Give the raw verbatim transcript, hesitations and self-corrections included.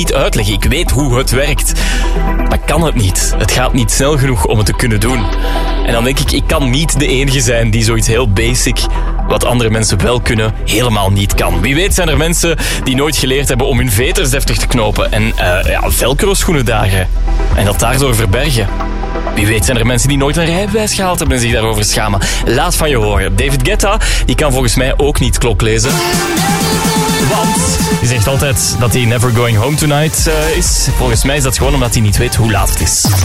niet uitleggen. Ik weet hoe het werkt. Maar ik kan het niet. Het gaat niet snel genoeg om het te kunnen doen. En dan denk ik, ik kan niet de enige zijn die zoiets heel basic, wat andere mensen wel kunnen, helemaal niet kan. Wie weet zijn er mensen die nooit geleerd hebben om hun veters deftig te knopen en uh, ja, velcro schoenen dragen. En dat daardoor verbergen. Wie weet zijn er mensen die nooit een rijbewijs gehaald hebben en zich daarover schamen. Laat van je horen. David Guetta, die kan volgens mij ook niet klok lezen. Want hij zegt altijd dat hij never going home tonight uh, is. Volgens mij is dat gewoon omdat hij niet weet hoe laat het is.